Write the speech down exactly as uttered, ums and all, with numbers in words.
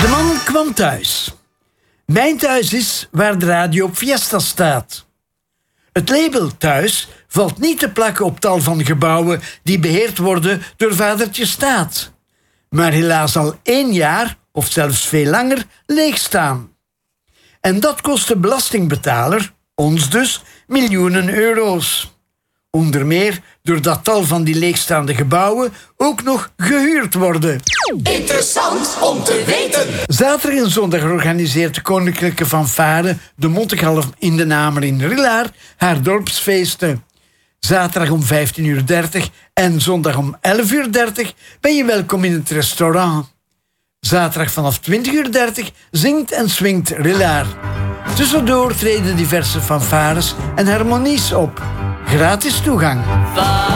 De man kwam thuis. Mijn thuis is waar de radio op Fiesta staat. Het label thuis valt niet te plakken op tal van gebouwen die beheerd worden door vadertje staat, maar helaas al één jaar, of zelfs veel langer, leeg staan. En dat kost de belastingbetaler, ons dus, miljoenen euro's. Onder meer doordat tal van die leegstaande gebouwen ook nog gehuurd worden. Interessant om te weten. Zaterdag en zondag organiseert de Koninklijke Fanfare de Montegalf in de Namer in Rillaar haar dorpsfeesten. Zaterdag om vijftien uur dertig en zondag om elf uur dertig ben je welkom in het restaurant. Zaterdag vanaf twintig uur dertig zingt en swingt Rillaar. Tussendoor treden diverse fanfares en harmonies op. Gratis toegang.